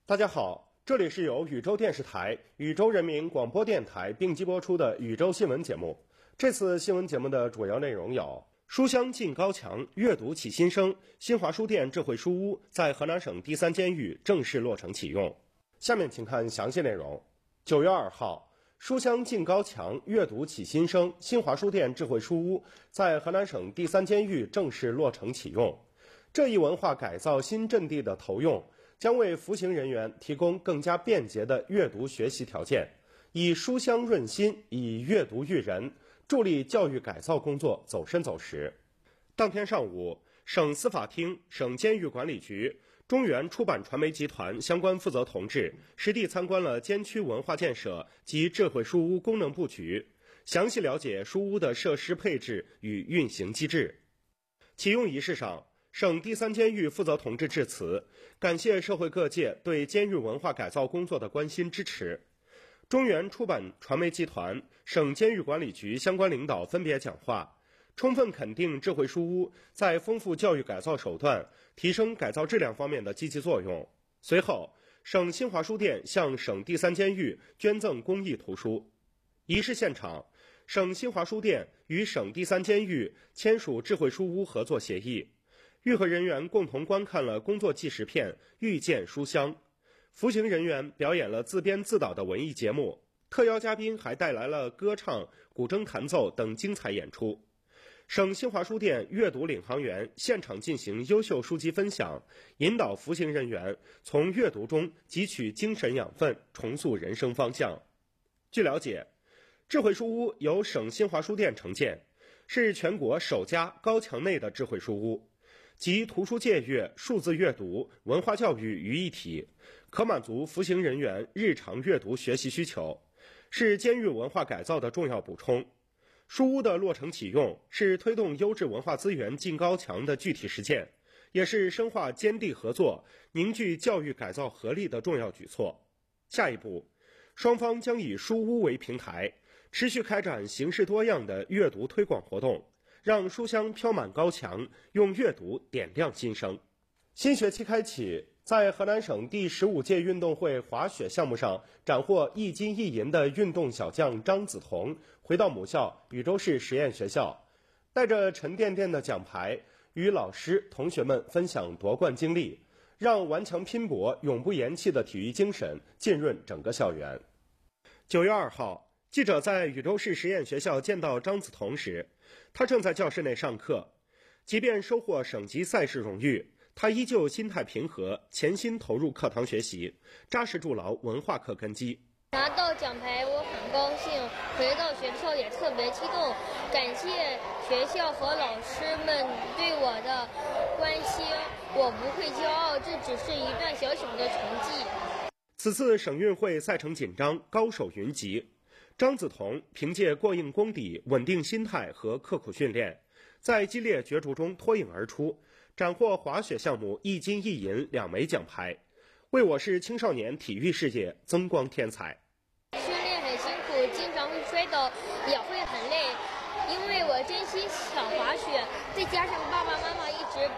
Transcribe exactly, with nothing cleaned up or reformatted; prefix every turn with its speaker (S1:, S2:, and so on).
S1: 大家好，这里是由宇宙电视台、宇宙人民广播电台并机播出的宇宙新闻节目。这次新闻节目的主要内容有：书香进高墙，阅读起新生，新华书店智慧书屋在河南省第三监狱正式落成启用。下面请看详细内容。九月二号，书香进高墙，阅读起新生，新华书店智慧书屋在河南省第三监狱正式落成启用。这一文化改造新阵地的投用，将为服刑人员提供更加便捷的阅读学习条件，以书香润心，以阅读育人，助力教育改造工作走深走实。当天上午，省司法厅、省监狱管理局、中原出版传媒集团相关负责同志实地参观了监区文化建设及智慧书屋功能布局，详细了解书屋的设施配置与运行机制。启用仪式上，省第三监狱负责同志致辞，感谢社会各界对监狱文化改造工作的关心支持。中原出版传媒集团、省监狱管理局相关领导分别讲话，充分肯定智慧书屋在丰富教育改造手段、提升改造质量方面的积极作用。随后，省新华书店向省第三监狱捐赠公益图书。仪式现场，省新华书店与省第三监狱签署智慧书屋合作协议。狱和人员共同观看了工作纪实片《遇见书香》，服刑人员表演了自编自导的文艺节目，特邀嘉宾还带来了歌唱、古筝弹奏等精彩演出。省新华书店阅读领航员现场进行优秀书籍分享，引导服刑人员从阅读中汲取精神养分，重塑人生方向。据了解，智慧书屋由省新华书店承建，是全国首家高墙内的智慧书屋，集图书借阅、数字阅读、文化教育于一体，可满足服刑人员日常阅读学习需求，是监狱文化改造的重要补充。书屋的落成启用是推动优质文化资源进高墙的具体实践，也是深化监地合作、凝聚教育改造合力的重要举措。下一步，双方将以书屋为平台，持续开展形式多样的阅读推广活动，让书香飘满高墙，用阅读点亮新生。新学期开启，在河南省第十五届运动会滑雪项目上斩获一金一银的运动小将张子彤回到母校禹州市实验学校，带着沉甸甸的奖牌，与老师、同学们分享夺冠经历，让顽强拼搏、永不言弃的体育精神浸润整个校园。九月二号，记者在禹州市实验学校见到张子彤时，他正在教室内上课。即便收获省级赛事荣誉，他依旧心态平和，潜心投入课堂学习，扎实筑牢文化课根基。
S2: 拿到奖牌我很高兴，回到学校也特别激动，感谢学校和老师们对我的关心，我不会骄傲，这只是一段小小的成绩。
S1: 此次省运会赛程紧张，高手云集，张子彤凭借过硬功底、稳定心态和刻苦训练，在激烈角逐中脱颖而出，斩获滑雪项目一金一银两枚奖牌，为我市青少年体育事业增光添彩。
S2: 训练很辛苦，经常会摔倒，也会很累，因为我真心想滑雪，再加上爸爸妈妈一直